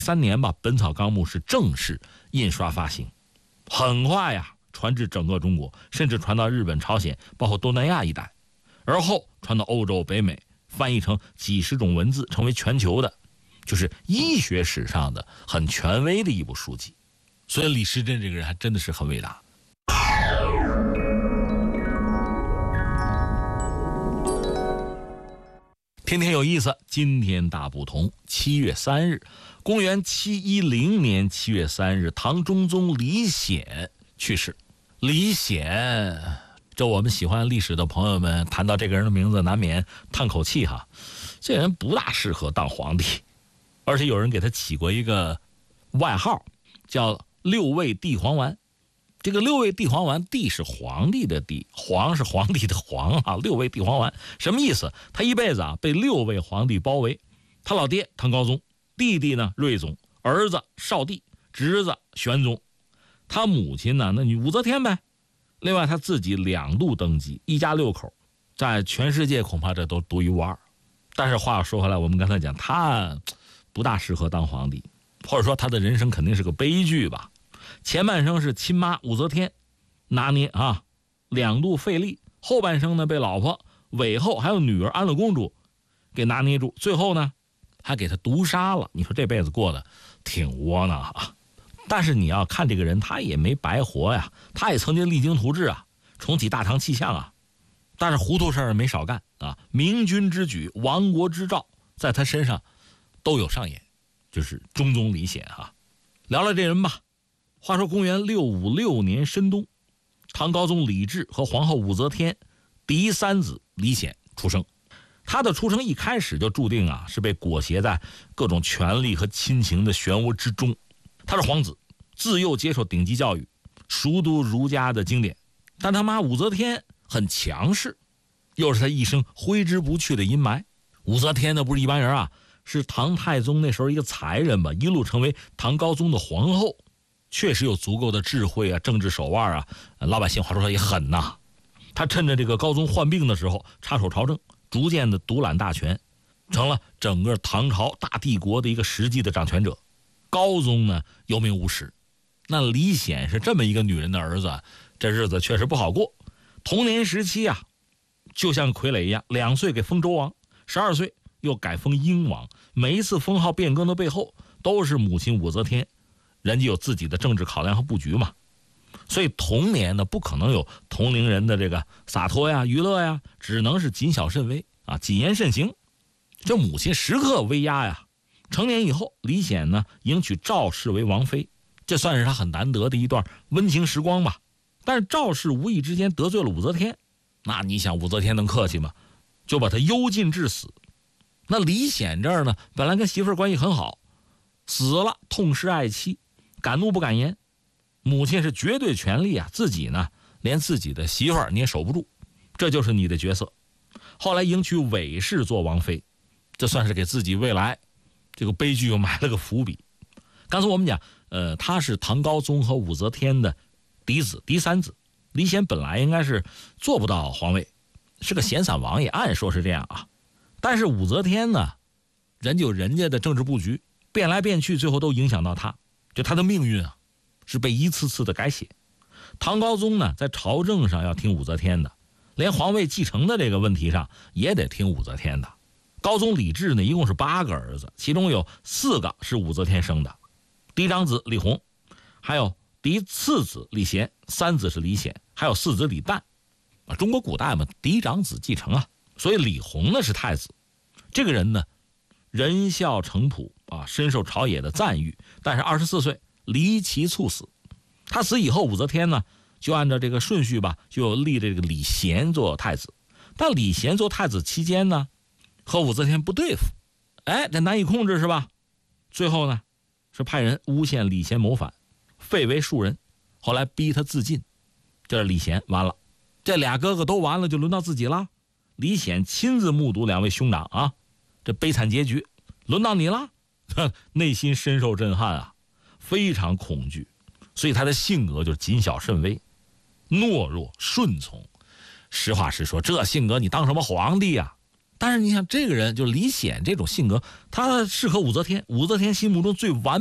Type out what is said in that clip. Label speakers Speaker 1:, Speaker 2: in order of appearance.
Speaker 1: 3年吧，《本草纲目》是正式印刷发行，很快呀，传至整个中国，甚至传到日本、朝鲜，包括东南亚一带，而后传到欧洲、北美，翻译成几十种文字，成为全球的，就是医学史上的很权威的一部书籍。所以李时珍这个人还真的是很伟大。天天有意思，今天大不同。7月3日，公元710年7月3日，唐中宗李显去世。李显，这我们喜欢历史的朋友们谈到这个人的名字，难免叹口气哈。这人不大适合当皇帝，而且有人给他起过一个外号，叫六味地黄丸。这个六味地黄丸，地是皇帝的地，黄是皇帝的黄啊，六味地黄丸什么意思？他一辈子啊被6位皇帝包围，他老爹唐高宗，弟弟呢睿宗，儿子少帝，侄子玄宗，他母亲呢那武则天呗。另外他自己2度登基，一家6口，在全世界恐怕这都独一无二。但是话说回来，我们刚才讲他不大适合当皇帝，或者说他的人生肯定是个悲剧吧。前半生是亲妈武则天拿捏啊，2度废立，后半生呢被老婆韦后还有女儿安乐公主给拿捏住，最后呢还给他毒杀了。你说这辈子过得挺窝囊啊。但是你要看这个人，他也没白活呀，他也曾经励精图治啊，重启大唐气象啊，但是糊涂事儿没少干啊，明君之举、亡国之兆在他身上都有上演，就是中宗李显哈。聊聊这人吧。话说公元656年申冬，唐高宗李治和皇后武则天嫡3子李显出生。他的出生一开始就注定啊是被裹挟在各种权力和亲情的漩涡之中。他是皇子，自幼接受顶级教育，熟读儒家的经典，但他妈武则天很强势，又是他一生挥之不去的阴霾。武则天呢不是一般人啊，是唐太宗那时候一个才人吧，一路成为唐高宗的皇后，确实有足够的智慧啊，政治手腕啊，老百姓话说也狠呐。他趁着这个高宗患病的时候插手朝政，逐渐的独揽大权，成了整个唐朝大帝国的一个实际的掌权者。高宗呢有名无实，那李显是这么一个女人的儿子，这日子确实不好过。童年时期啊就像傀儡一样，2岁给封周王，12岁又改封英王，每一次封号变更的背后都是母亲武则天，人家有自己的政治考量和布局嘛。所以童年呢不可能有同龄人的这个洒脱呀、娱乐呀，只能是谨小慎微啊，谨言慎行。这母亲时刻威压呀。成年以后，李显呢迎娶赵氏为王妃，这算是他很难得的一段温情时光吧。但是赵氏无意之间得罪了武则天，那你想武则天能客气吗？就把他幽禁致死。那李显这儿呢本来跟媳妇儿关系很好，死了痛失爱妻，敢怒不敢言。母亲是绝对权力啊，自己呢连自己的媳妇儿你也守不住，这就是你的角色。后来迎娶韦氏做王妃，这算是给自己未来这个悲剧又埋了个伏笔。刚才我们讲他是唐高宗和武则天的嫡子嫡3子，李显本来应该是做不到皇位，是个闲散王爷，按说是这样啊。但是武则天呢人家有人家的政治布局，变来变去最后都影响到他，就他的命运啊是被一次次的改写。唐高宗呢在朝政上要听武则天的，连皇位继承的这个问题上也得听武则天的。高宗李治呢一共是8个儿子，其中有4个是武则天生的，嫡长子李弘，还有嫡次子李贤，3子是李显，还有4子李旦啊。中国古代嘛，嫡长子继承啊，所以李弘呢是太子。这个人呢仁孝诚朴啊，深受朝野的赞誉，但是24岁离奇猝死。他死以后，武则天呢就按照这个顺序吧，就立这个李贤做太子。但李贤做太子期间呢和武则天不对付，这难以控制是吧？最后呢是派人诬陷李贤谋反，废为庶人，后来逼他自尽。这是李贤完了，这俩哥哥都完了，就轮到自己了。李显亲自目睹2位兄长啊这悲惨结局，轮到你了，内心深受震撼啊，非常恐惧。所以他的性格就是谨小慎微，懦弱顺从。实话实说，这性格你当什么皇帝啊？ 但是你想这个人就李显这种性格，他适合武则天，武则天心目中最完